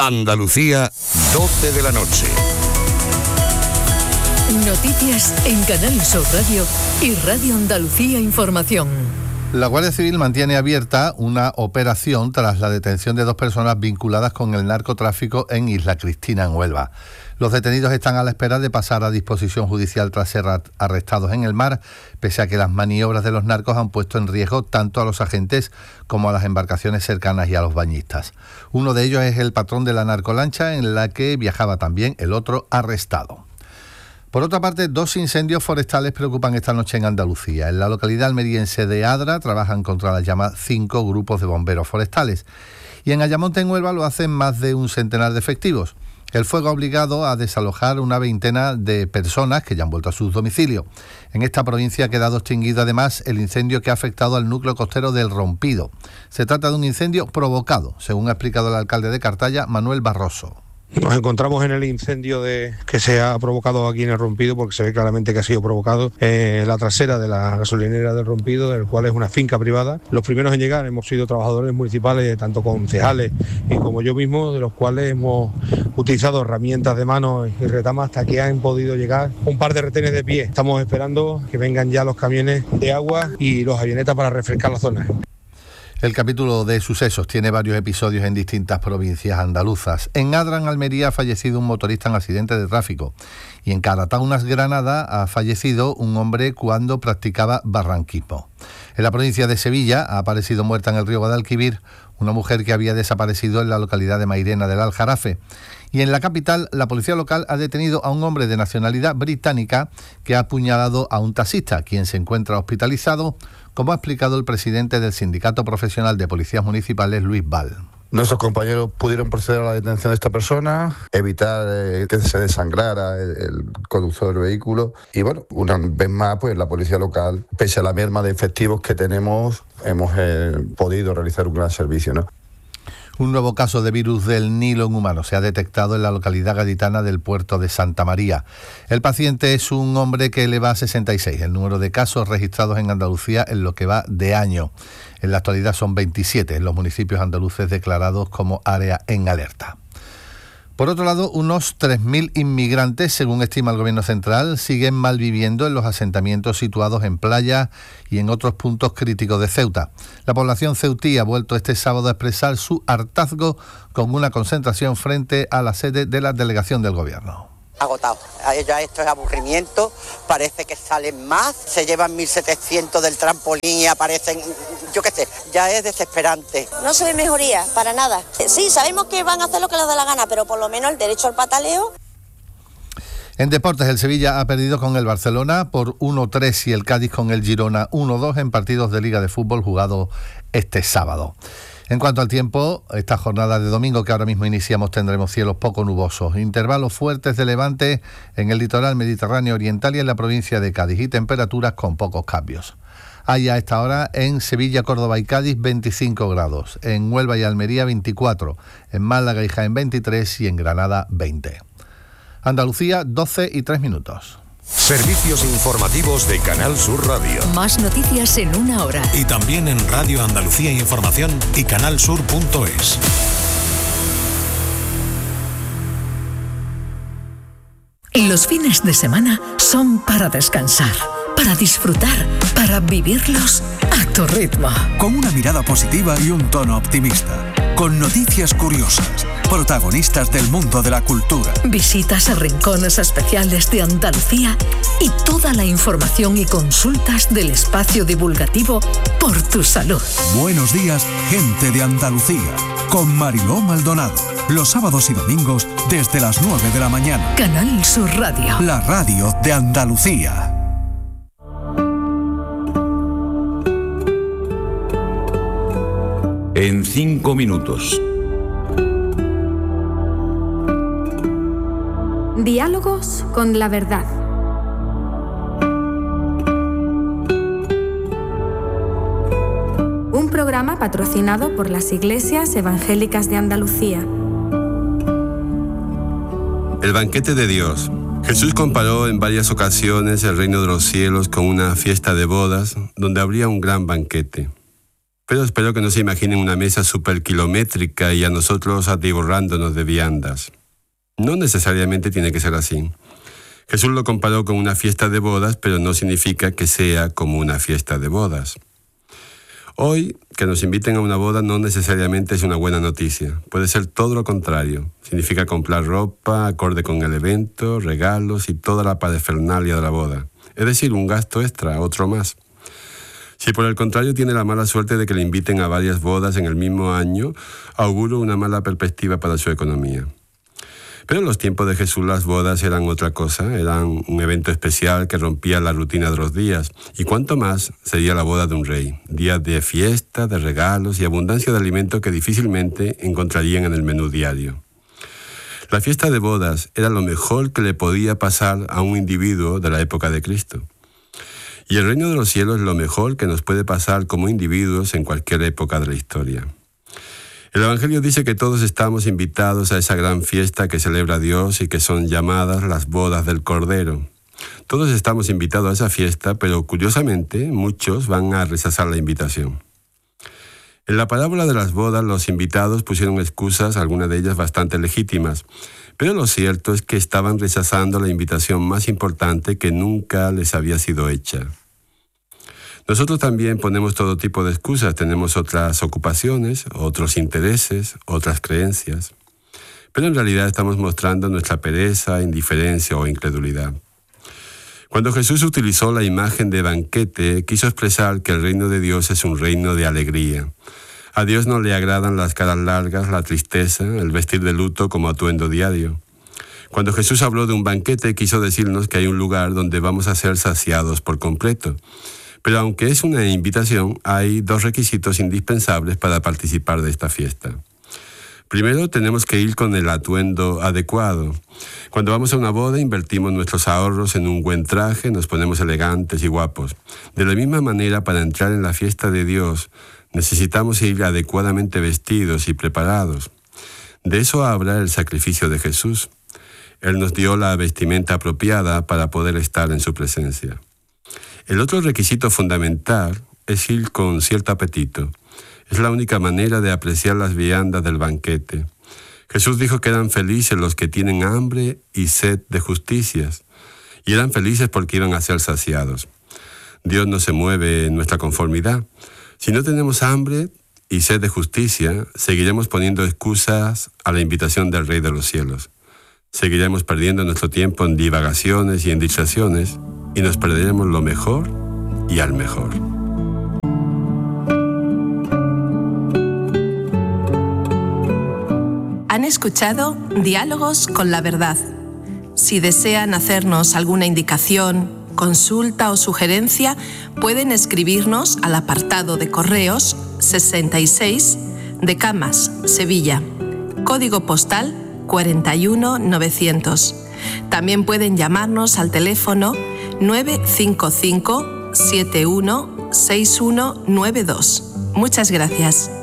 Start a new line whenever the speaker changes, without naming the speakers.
Andalucía, 12 de la noche.
Noticias en Canal Sur Radio y Radio Andalucía Información.
La Guardia Civil mantiene abierta una operación tras la detención de 2 personas vinculadas con el narcotráfico en Isla Cristina, en Huelva. Los detenidos están a la espera de pasar a disposición judicial tras ser arrestados en el mar, pese a que las maniobras de los narcos han puesto en riesgo tanto a los agentes como a las embarcaciones cercanas y a los bañistas. Uno de ellos es el patrón de la narcolancha en la que viajaba también el otro arrestado. Por otra parte, 2 incendios forestales preocupan esta noche en Andalucía. En la localidad almeriense de Adra trabajan contra la llama 5 grupos de bomberos forestales. Y en Ayamonte, en Huelva, lo hacen más de un centenar de efectivos. El fuego ha obligado a desalojar una veintena de personas que ya han vuelto a sus domicilios. En esta provincia ha quedado extinguido además el incendio que ha afectado al núcleo costero del Rompido. Se trata de un incendio provocado, según ha explicado el alcalde de Cartaya, Manuel Barroso.
Nos encontramos en el incendio que se ha provocado aquí en el Rompido, porque se ve claramente que ha sido provocado la trasera de la gasolinera del Rompido, el cual es una finca privada. Los primeros en llegar hemos sido trabajadores municipales, tanto concejales y como yo mismo, de los cuales hemos utilizado herramientas de mano y retamas hasta que han podido llegar un par de retenes de pie. Estamos esperando que vengan ya los camiones de agua y los avionetas para refrescar la zona.
El capítulo de sucesos tiene varios episodios en distintas provincias andaluzas. En Adra, en Almería, ha fallecido un motorista en accidente de tráfico. Y en Carataunas, Granada, ha fallecido un hombre cuando practicaba barranquismo. En la provincia de Sevilla ha aparecido muerta en el río Guadalquivir una mujer que había desaparecido en la localidad de Mairena del Aljarafe. Y en la capital, la policía local ha detenido a un hombre de nacionalidad británica que ha apuñalado a un taxista, quien se encuentra hospitalizado, como ha explicado el presidente del Sindicato Profesional de Policías Municipales, Luis Val.
Nuestros compañeros pudieron proceder a la detención de esta persona, evitar que se desangrara el conductor del vehículo y bueno, una vez más pues la policía local, pese a la merma de efectivos que tenemos, hemos podido realizar un gran servicio, ¿no?
Un nuevo caso de virus del Nilo en humanos se ha detectado en la localidad gaditana del puerto de Santa María. El paciente es un hombre que eleva a 66 el número de casos registrados en Andalucía en lo que va de año. En la actualidad son 27 en los municipios andaluces declarados como área en alerta. Por otro lado, unos 3.000 inmigrantes, según estima el Gobierno central, siguen malviviendo en los asentamientos situados en playas y en otros puntos críticos de Ceuta. La población ceutí ha vuelto este sábado a expresar su hartazgo con una concentración frente a la sede de la delegación del Gobierno.
Agotado. Ya esto es aburrimiento, parece que salen más, se llevan 1.700 del trampolín y aparecen, yo qué sé, ya es desesperante.
No se ve mejoría, para nada. Sí, sabemos que van a hacer lo que les da la gana, pero por lo menos el derecho al pataleo.
En deportes, el Sevilla ha perdido con el Barcelona por 1-3 y el Cádiz con el Girona 1-2 en partidos de Liga de Fútbol jugados este sábado. En cuanto al tiempo, esta jornada de domingo que ahora mismo iniciamos tendremos cielos poco nubosos, intervalos fuertes de levante en el litoral mediterráneo oriental y en la provincia de Cádiz y temperaturas con pocos cambios. Hay a esta hora en Sevilla, Córdoba y Cádiz 25 grados, en Huelva y Almería 24, en Málaga y Jaén 23 y en Granada 20. Andalucía 12:03.
Servicios informativos de Canal Sur Radio.
Más noticias en una hora.
Y también en Radio Andalucía Información y canalsur.es.
Los fines de semana son para descansar, para disfrutar, para vivirlos a tu ritmo.
Con una mirada positiva y un tono optimista. Con noticias curiosas, protagonistas del mundo de la cultura.
Visitas a rincones especiales de Andalucía y toda la información y consultas del espacio divulgativo Por tu Salud.
Buenos días, gente de Andalucía, con Mariló Maldonado. Los sábados y domingos desde las 9 de la mañana.
Canal Sur Radio.
La radio de Andalucía.
En 5 minutos.
Diálogos con la verdad. Un programa patrocinado por las Iglesias Evangélicas de Andalucía.
El banquete de Dios. Jesús comparó en varias ocasiones el reino de los cielos con una fiesta de bodas donde habría un gran banquete. pero espero que no se imaginen una mesa superkilométrica y a nosotros atiborrándonos de viandas. No necesariamente tiene que ser así. Jesús lo comparó con una fiesta de bodas, pero no significa que sea como una fiesta de bodas. Hoy, que nos inviten a una boda no necesariamente es una buena noticia. Puede ser todo lo contrario. Significa comprar ropa acorde con el evento, regalos y toda la parafernalia de la boda. Es decir, un gasto extra, otro más. Si por el contrario tiene la mala suerte de que le inviten a varias bodas en el mismo año, auguro una mala perspectiva para su economía. Pero en los tiempos de Jesús las bodas eran otra cosa, eran un evento especial que rompía la rutina de los días. Y cuánto más sería la boda de un rey, días de fiesta, de regalos y abundancia de alimentos que difícilmente encontrarían en el menú diario. La fiesta de bodas era lo mejor que le podía pasar a un individuo de la época de Cristo. Y el reino de los cielos es lo mejor que nos puede pasar como individuos en cualquier época de la historia. El Evangelio dice que todos estamos invitados a esa gran fiesta que celebra Dios y que son llamadas las bodas del Cordero. Todos estamos invitados a esa fiesta, pero curiosamente muchos van a rechazar la invitación. En la parábola de las bodas, los invitados pusieron excusas, algunas de ellas bastante legítimas, pero lo cierto es que estaban rechazando la invitación más importante que nunca les había sido hecha. Nosotros también ponemos todo tipo de excusas, tenemos otras ocupaciones, otros intereses, otras creencias, pero en realidad estamos mostrando nuestra pereza, indiferencia o incredulidad. Cuando Jesús utilizó la imagen de banquete, quiso expresar que el reino de Dios es un reino de alegría. A Dios no le agradan las caras largas, la tristeza, el vestir de luto como atuendo diario. Cuando Jesús habló de un banquete, quiso decirnos que hay un lugar donde vamos a ser saciados por completo. Pero aunque es una invitación, hay dos requisitos indispensables para participar de esta fiesta. Primero, tenemos que ir con el atuendo adecuado. Cuando vamos a una boda, invertimos nuestros ahorros en un buen traje, nos ponemos elegantes y guapos. De la misma manera, para entrar en la fiesta de Dios, necesitamos ir adecuadamente vestidos y preparados. De eso habla el sacrificio de Jesús. Él nos dio la vestimenta apropiada para poder estar en su presencia. El otro requisito fundamental es ir con cierto apetito. Es la única manera de apreciar las viandas del banquete. Jesús dijo que eran felices los que tienen hambre y sed de justicias, y eran felices porque iban a ser saciados. Dios no se mueve en nuestra conformidad. Si no tenemos hambre y sed de justicia, seguiremos poniendo excusas a la invitación del Rey de los Cielos. Seguiremos perdiendo nuestro tiempo en divagaciones y en distracciones, y nos perderemos lo mejor y al mejor.
Han escuchado Diálogos con la Verdad. Si desean hacernos alguna indicación, consulta o sugerencia, pueden escribirnos al apartado de correos 66 de Camas, Sevilla, código postal 41900. También pueden llamarnos al teléfono 955 716192. Muchas gracias.